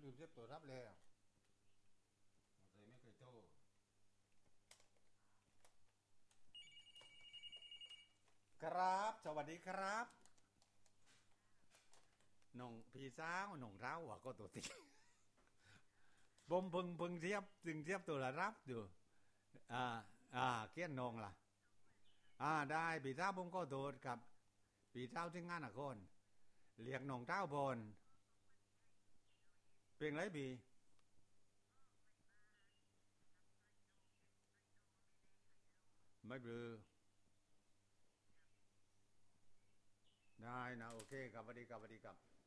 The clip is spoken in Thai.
ลืมเสียบตัวรับแล้วเคยไม่เคยโตครับสวัสดีครับน้องพี่สาวน้องเราอะก็ตัวติผมเพิ่งเทียบตัวละรับอยู่อ่าเกี้ยนนองล่ะได้พี่สาวผมก็โดดกับพี่สาวที่งานอ่ะคนเรียกน้องเต้าบอลเป็นไรบีไม่เบือได้นะโอเคครับสวัสดีครับ